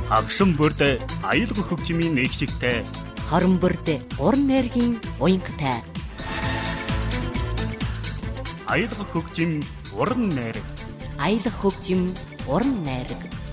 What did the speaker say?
Агшин бүрд аюулгүй хөгжмийн нэгжигтэй. Хорон бүрд уран найргийн уянгатай. Аюулгүй хөгжим уран найраг. Аюулгүй хөгжим уран найраг.